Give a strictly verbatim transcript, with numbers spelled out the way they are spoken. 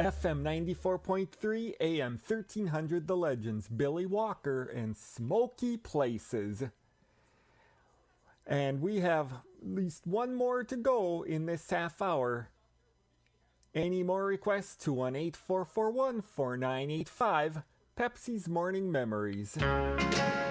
F M ninety-four point three, A M thirteen hundred The Legends, Billy Walker and Smoky Places. And we have at least one more to go in this half hour. Any more requests? two one eight, four four one, four nine eight five. Pepsi's Morning Memories.